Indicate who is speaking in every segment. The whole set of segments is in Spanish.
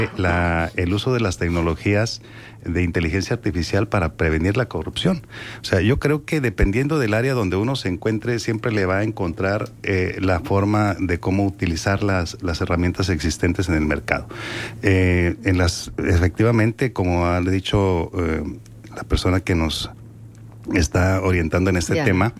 Speaker 1: el uso de las tecnologías de inteligencia artificial para prevenir la corrupción. O sea, yo creo que dependiendo del área donde uno se encuentre, siempre le va a encontrar la forma de cómo utilizar las herramientas existentes en el mercado. Efectivamente, como ha dicho la persona que nos está orientando en este tema,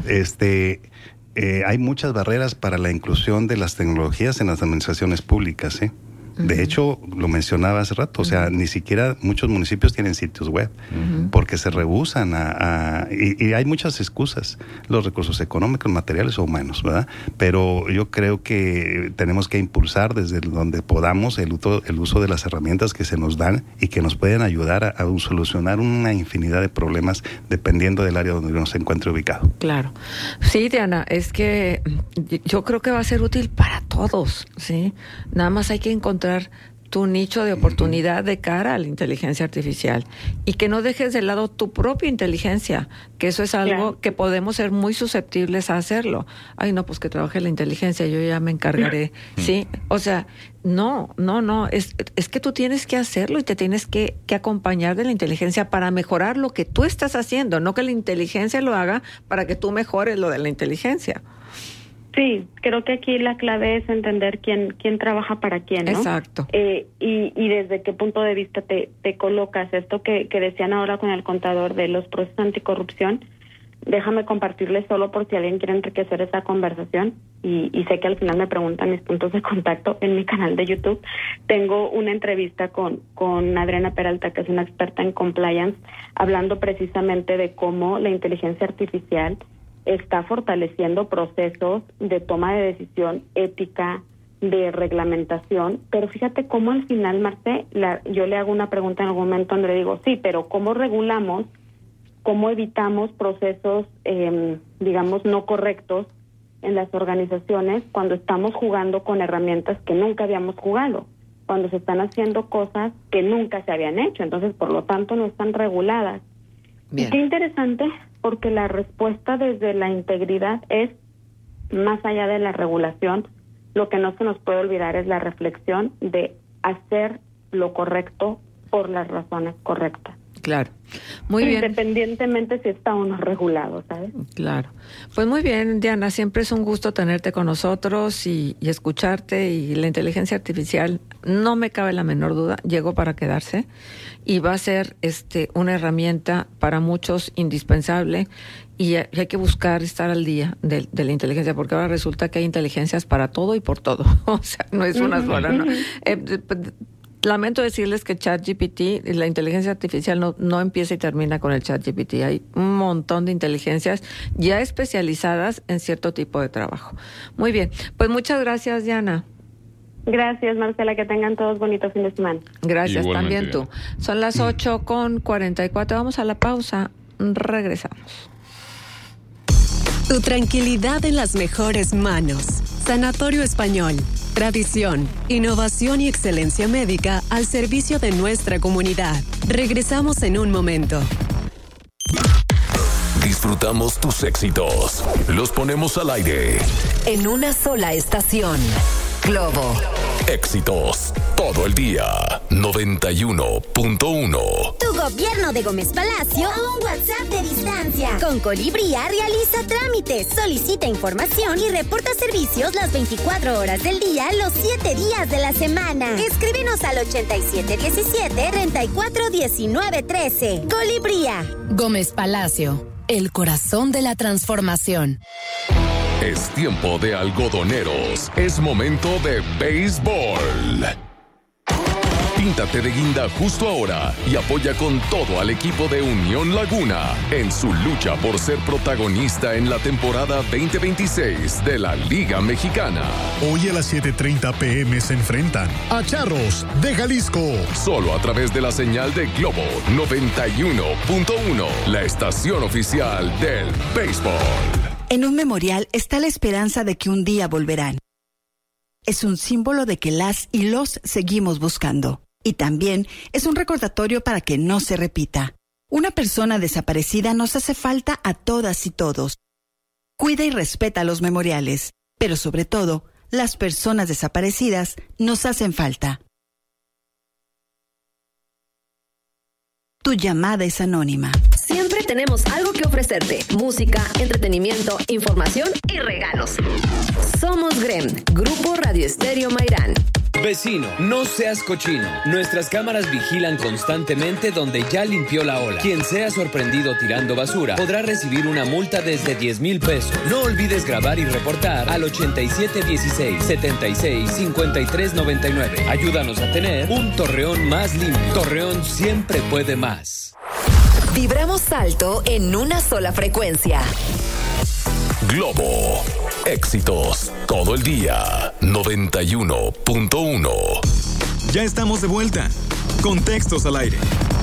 Speaker 1: hay muchas barreras para la inclusión de las tecnologías en las administraciones públicas, De hecho, lo mencionaba hace rato, o sea, ni siquiera muchos municipios tienen sitios web, porque se rehúsan y hay muchas excusas, los recursos económicos, materiales o humanos, ¿verdad? Pero yo creo que tenemos que impulsar desde donde podamos el uso de las herramientas que se nos dan y que nos pueden ayudar a solucionar una infinidad de problemas dependiendo del área donde uno se encuentre ubicado.
Speaker 2: Claro. Sí, Diana, es que yo creo que va a ser útil para todos, ¿sí? Nada más hay que encontrar tu nicho de oportunidad de cara a la inteligencia artificial y que no dejes de lado tu propia inteligencia, que eso es algo que podemos ser muy susceptibles a hacerlo. Ay, no, pues que trabaje la inteligencia, yo ya me encargaré. Sí, o sea, no, es que tú tienes que hacerlo y te tienes que acompañar de la inteligencia para mejorar lo que tú estás haciendo, no que la inteligencia lo haga para que tú mejores lo de la inteligencia.
Speaker 3: Sí, creo que aquí la clave es entender quién trabaja para quién, ¿no?
Speaker 2: Exacto.
Speaker 3: Y desde qué punto de vista te colocas. Esto que decían ahora con el contador de los procesos anticorrupción, déjame compartirles solo por si alguien quiere enriquecer esa conversación, y sé que al final me preguntan mis puntos de contacto en mi canal de YouTube. Tengo una entrevista con Adriana Peralta, que es una experta en compliance, hablando precisamente de cómo la inteligencia artificial está fortaleciendo procesos de toma de decisión ética, de reglamentación, pero fíjate cómo al final, Marce, yo le hago una pregunta en algún momento donde le digo, sí, pero ¿cómo regulamos, cómo evitamos procesos, digamos, no correctos en las organizaciones cuando estamos jugando con herramientas que nunca habíamos jugado, cuando se están haciendo cosas que nunca se habían hecho, entonces, por lo tanto, no están reguladas? Bien. Y qué interesante, porque la respuesta desde la integridad es, más allá de la regulación, lo que no se nos puede olvidar es la reflexión de hacer lo correcto por las razones correctas.
Speaker 2: Claro, muy bien.
Speaker 3: Independientemente si está o no regulado, ¿sabes?
Speaker 2: Claro. Pues muy bien, Diana, siempre es un gusto tenerte con nosotros y escucharte, y la inteligencia artificial, no me cabe la menor duda, llegó para quedarse y va a ser una herramienta para muchos indispensable, y hay que buscar estar al día de la inteligencia, porque ahora resulta que hay inteligencias para todo y por todo. O sea, no es una sola, ¿no? Lamento decirles que ChatGPT, la inteligencia artificial no empieza y termina con el ChatGPT. Hay un montón de inteligencias ya especializadas en cierto tipo de trabajo. Muy bien, pues muchas gracias, Diana.
Speaker 3: Gracias, Marcela, que tengan todos bonito fin de semana.
Speaker 2: Gracias,
Speaker 4: igualmente,
Speaker 2: también tú. Son las 8:44, vamos a la pausa, regresamos.
Speaker 5: Tu tranquilidad en las mejores manos. Sanatorio Español. Tradición, innovación y excelencia médica al servicio de nuestra comunidad. Regresamos en un momento.
Speaker 6: Disfrutamos tus éxitos. Los ponemos al aire.
Speaker 5: En una sola estación. Globo.
Speaker 6: Éxitos todo el día. 91.1.
Speaker 7: Tu gobierno de Gómez Palacio a un WhatsApp de distancia. Con Colibría realiza trámites, solicita información y reporta servicios las 24 horas del día, los 7 días de la semana. Escríbenos al 8717-341913. Colibría.
Speaker 5: Gómez Palacio, el corazón de la transformación.
Speaker 6: Es tiempo de algodoneros. Es momento de béisbol. Píntate de guinda justo ahora y apoya con todo al equipo de Unión Laguna en su lucha por ser protagonista en la temporada 2026 de la Liga Mexicana.
Speaker 8: Hoy a las 7:30 p.m. se enfrentan a Charros de Jalisco.
Speaker 6: Solo a través de la señal de Globo 91.1, la estación oficial del béisbol.
Speaker 9: En un memorial está la esperanza de que un día volverán. Es un símbolo de que las y los seguimos buscando. Y también es un recordatorio para que no se repita. Una persona desaparecida nos hace falta a todas y todos. Cuida y respeta los memoriales, pero sobre todo, las personas desaparecidas nos hacen falta. Tu llamada es anónima.
Speaker 4: Siempre tenemos algo que ofrecerte. Música, entretenimiento, información y regalos. Somos GREM, Grupo Radio Estéreo Mairán.
Speaker 10: Vecino, no seas cochino. Nuestras cámaras vigilan constantemente donde ya limpió la ola. Quien sea sorprendido tirando basura podrá recibir una multa desde 10,000 pesos. No olvides grabar y reportar al 8716-765399. Ayúdanos a tener un Torreón más limpio. Torreón siempre puede más.
Speaker 4: Vibramos alto en una sola frecuencia.
Speaker 6: Globo. Éxitos todo el día. 91.1.
Speaker 11: Ya estamos de vuelta. Con Textos al Aire.